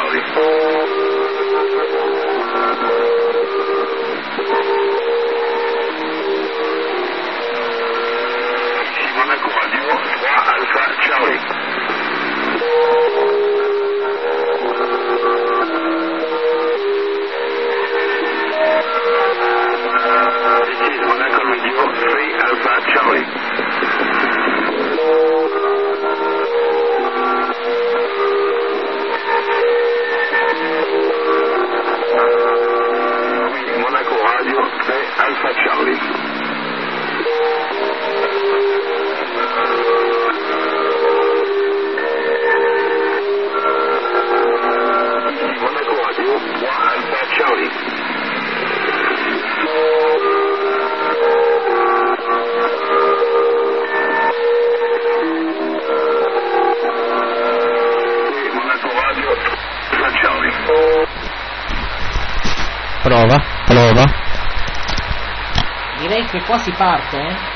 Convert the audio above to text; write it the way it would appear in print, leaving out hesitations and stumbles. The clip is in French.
Charlie. Monaco Radio 3 Alpha Charlie. This is Monaco Radio 3 Alpha Charlie. Monaco Radio 3 Alpha Charlie. Monaco Radio 3 Alpha Charlie. Monaco Radio 3 Charlie. Prova. Direi che qua si parte,